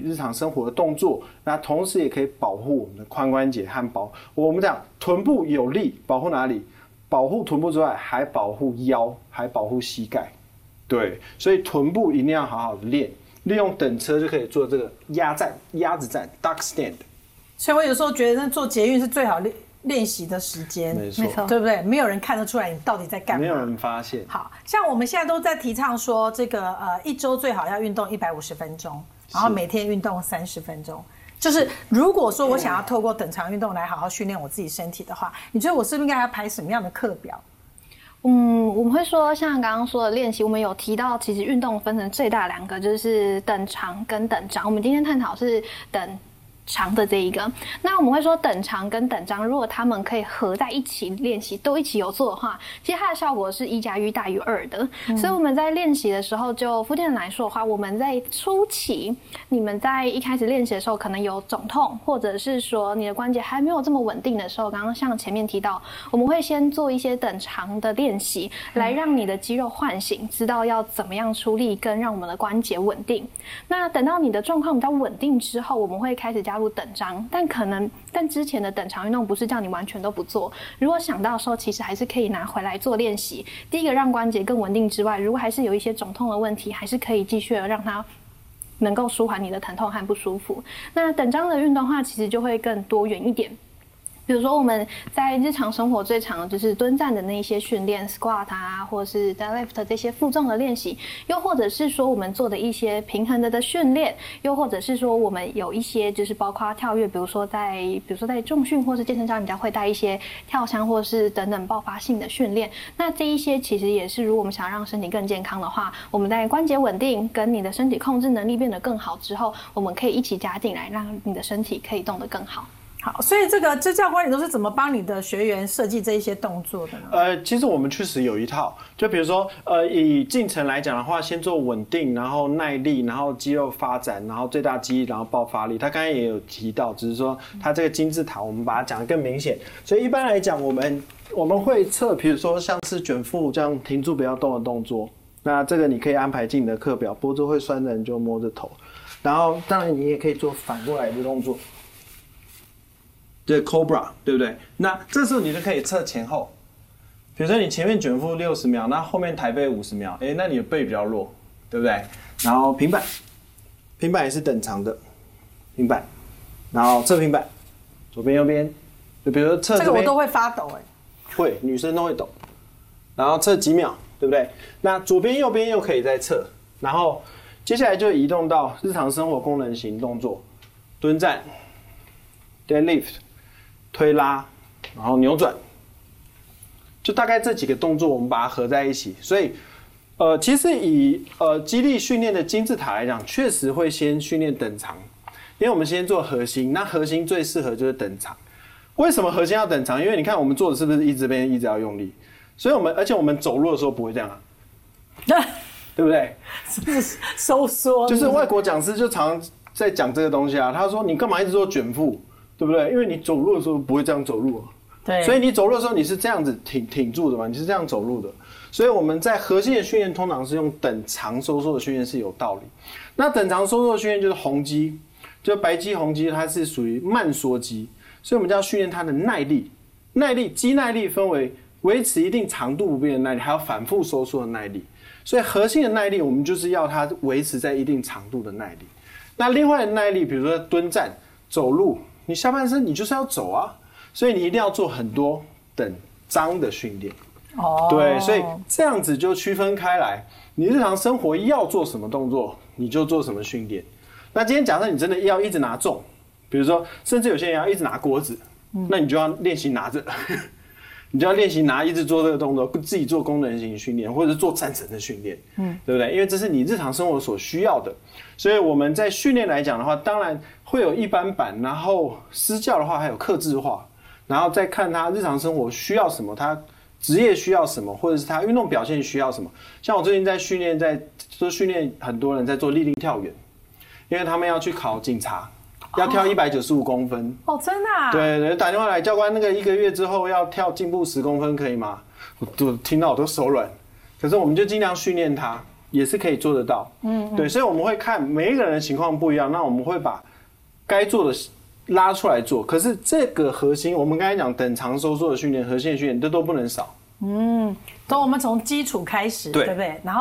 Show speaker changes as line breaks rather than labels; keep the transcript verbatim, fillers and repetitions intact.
日常生活的动作，那同时也可以保护我们的髋关节和保我们讲臀部有力，保护哪里？保护臀部之外，还保护腰，还保护膝盖。对，所以臀部一定要好好的练，利用等车就可以做这个鸭站、鸭子站 （duck stand）。
所以我有时候觉得，做捷运是最好练练习的时间，
没错，
对不对？没有人看得出来你到底在干嘛，
没有人发现。
好像我们现在都在提倡说，这个呃一周最好要运动一百五十分钟，然后每天运动三十分钟。就是如果说我想要透过等长运动来好好训练我自己身体的话，你觉得我是不是应该要排什么样的课表？
嗯，我们会说，像刚刚说的练习，我们有提到，其实运动分成最大两个，就是等长跟等张。我们今天探讨是等长的这一个，那我们会说等长跟等张，如果他们可以合在一起练习，都一起有做的话，其实它的效果是一加一大于二的。嗯、所以我们在练习的时候，就复健来说的话，我们在初期，你们在一开始练习的时候，可能有肿痛，或者是说你的关节还没有这么稳定的时候，刚刚像前面提到，我们会先做一些等长的练习，来让你的肌肉唤醒，知道要怎么样出力，跟让我们的关节稳定。那等到你的状况比较稳定之后，我们会开始加入等张，但可能但之前的等长运动不是叫你完全都不做，如果想到的时候，其实还是可以拿回来做练习。第一个让关节更稳定之外，如果还是有一些肿痛的问题，还是可以继续的让它能够舒缓你的疼痛和不舒服。那等张的运动的话，其实就会更多元一点。比如说我们在日常生活最常的就是蹲站的那一些训练 ，squat 啊，或者是 deadlift 这些负重的练习，又或者是说我们做的一些平衡的的训练，又或者是说我们有一些就是包括跳跃，比如说在比如说在重训或是健身教练家会带一些跳箱或是等等爆发性的训练。那这一些其实也是，如果我们想让身体更健康的话，我们在关节稳定跟你的身体控制能力变得更好之后，我们可以一起加进来，让你的身体可以动得更好。
好，所以这个支教官你都是怎么帮你的学员设计这一些动作的呢？
呃，其实我们确实有一套，就比如说，呃，以进程来讲的话，先做稳定，然后耐力，然后肌肉发展，然后最大肌力，然后爆发力。他刚才也有提到，只是说他这个金字塔，我们把它讲得更明显。所以一般来讲，我们我们会测，比如说像是卷腹这样停住不要动的动作，那这个你可以安排进你的课表。脖子会酸的人就摸着头，然后当然你也可以做反过来的动作。对 Cobra 对不对？那这时候你就可以测前后，比如说你前面卷腹六十秒，那后面抬背五十秒，哎，那你的背比较弱，对不对？然后平板，平板也是等长的，平板，然后侧平板，左边右边，就比如说侧这
个我都会发抖哎，
会，女生都会抖，然后测几秒，对不对？那左边右边又可以再测，然后接下来就移动到日常生活功能型动作，蹲站 ，deadlift。推拉，然后扭转，就大概这几个动作，我们把它合在一起。所以，呃，其实以呃肌力训练的金字塔来讲，确实会先训练等长，因为我们先做核心，那核心最适合就是等长。为什么核心要等长？因为你看我们做的是不是一直边一直要用力，所以我们而且我们走路的时候不会这样啊，对不对？
是收缩，
就是外国讲师就常常在讲这个东西啊，他说你干嘛一直做卷腹？对不对？因为你走路的时候不会这样走路、啊，
对，
所以你走路的时候你是这样子挺挺住的嘛，你是这样走路的。所以我们在核心的训练通常是用等长收缩的训练是有道理。那等长收缩的训练就是红肌，就白肌红肌，它是属于慢缩肌，所以我们就要训练它的耐力。耐力肌耐力分为维持一定长度不变的耐力，还有反复收缩的耐力。所以核心的耐力我们就是要它维持在一定长度的耐力。那另外的耐力，比如说蹲站、走路。你下半身你就是要走啊，所以你一定要做很多等张的训练。哦，对，所以这样子就区分开来，你日常生活要做什么动作，你就做什么训练。那今天假设你真的要一直拿重，比如说，甚至有些人要一直拿锅子，嗯、那你就要练习拿着，你就要练习拿，一直做这个动作，自己做功能型训练，或者是做战神的训练，嗯，对不对？因为这是你日常生活所需要的。所以我们在训练来讲的话，当然会有一般版，然后私教的话还有客制化，然后再看他日常生活需要什么，他职业需要什么，或者是他运动表现需要什么。像我最近在训练，在做训练，很多人在做立定跳远，因为他们要去考警察，要跳一百九十五公分。
哦，真的啊？
对对，打电话来，教官，那个一个月之后要跳进步十公分，可以吗？我都听到我都手软。可是我们就尽量训练他。 也是可以做得到。嗯，对，所以我们会看每一个人的情况不一样，那我们会把该做的拉出来做。可是这个核心，我们刚才讲等长收缩的训练、核心的训练，这都不能少。
嗯，从我们从基础开始，对不对？然后